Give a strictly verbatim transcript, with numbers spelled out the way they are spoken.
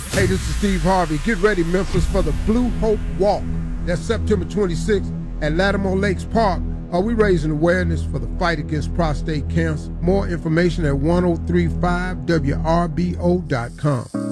Hey, this is Steve Harvey. Get ready, Memphis, for the Blue Hope Walk. That's September twenty-sixth at Lattimore Lakes Park. Are we raising awareness for the fight against prostate cancer? More information at ten thirty-five W R B O dot com.